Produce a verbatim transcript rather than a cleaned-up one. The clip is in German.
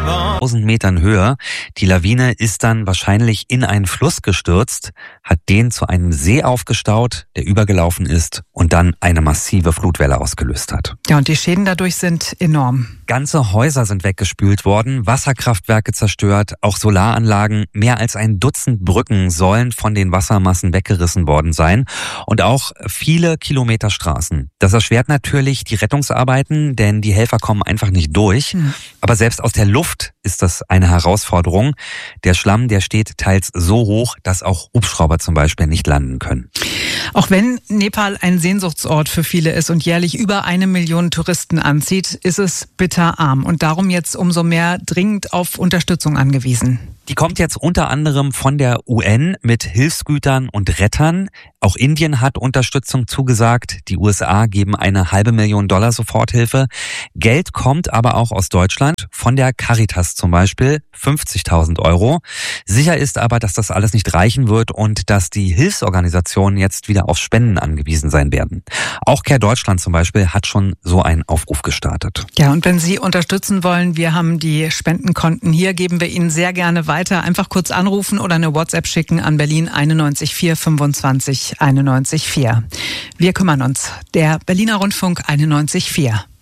tausend Metern Höhe. Die Lawine ist dann wahrscheinlich in einen Fluss gestürzt, hat den zu einem See aufgestaut, der übergelaufen ist und dann eine massive Flutwelle ausgelöst hat. Ja, und die Schäden dadurch sind enorm. Ganze Häuser sind weggespült worden, Wasserkraftwerke zerstört, auch Solaranlagen. Mehr als ein Dutzend Brücken sollen von den Wassermassen weggerissen worden sein und auch viele Kilometer Straßen. Das erschwert natürlich die Rettungsarbeiten, denn die Helfer kommen einfach nicht durch. Hm. Aber selbst aus der Luft ist das eine Herausforderung. Der Schlamm, der steht teils so hoch, dass auch Hubschrauber zum Beispiel nicht landen können. Auch wenn Nepal ein Sehnsuchtsort für viele ist und jährlich über eine Million Touristen anzieht, ist es bitterarm und darum jetzt umso mehr dringend auf Unterstützung angewiesen. Die kommt jetzt unter anderem von der U N mit Hilfsgütern und Rettern. Auch Indien hat Unterstützung zugesagt. Die U S A geben eine halbe Million Dollar Soforthilfe. Geld kommt aber auch aus Deutschland, von der Caritas zum Beispiel, fünfzigtausend Euro. Sicher ist aber, dass das alles nicht reichen wird und dass die Hilfsorganisationen jetzt wieder auf Spenden angewiesen sein werden. Auch Care Deutschland zum Beispiel hat schon so einen Aufruf gestartet. Ja, und wenn Sie unterstützen wollen, wir haben die Spendenkonten hier, geben wir Ihnen sehr gerne weiter. Weiter einfach kurz anrufen oder eine WhatsApp schicken an Berlin einundneunzig vier fünfundzwanzig einundneunzig vier. Wir kümmern uns. Der Berliner Rundfunk einundneunzig vier.